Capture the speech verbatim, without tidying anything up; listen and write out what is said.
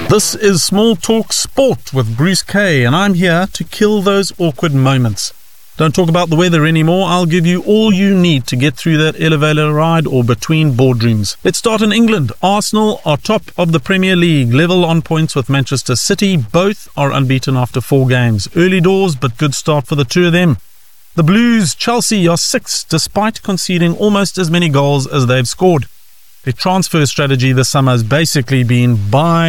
This is Small Talk Sport with Bruce Kay, and I'm here to kill those awkward moments. Don't talk about the weather anymore. I'll give you all you need to get through that elevator ride or between boardrooms. Let's start in England. Arsenal are top of the Premier League, level on points with Manchester City. Both are unbeaten after four games. Early doors, but good start for the two of them. The Blues, Chelsea, are sixth despite conceding almost as many goals as they've scored. Their transfer strategy this summer has basically been buy